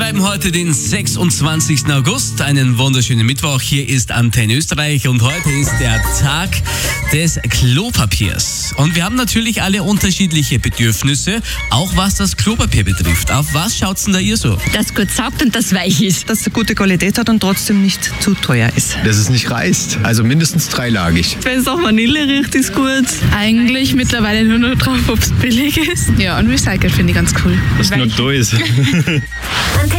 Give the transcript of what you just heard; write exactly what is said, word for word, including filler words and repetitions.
schreiben heute den sechsundzwanzigsten August, einen wunderschönen Mittwoch. Hier ist Antenne Österreich und heute ist der Tag des Klopapiers. Und wir haben natürlich alle unterschiedliche Bedürfnisse, auch was das Klopapier betrifft. Auf was schaut's denn da ihr so? Das gut saugt und das weich ist. Dass es eine gute Qualität hat und trotzdem nicht zu teuer ist. Dass es nicht reißt, also mindestens dreilagig. Wenn es auch Vanille riecht, ist gut. Eigentlich mittlerweile nur noch drauf, ob es billig ist. Ja, und recycelt finde ich ganz cool. Dass es noch da ist.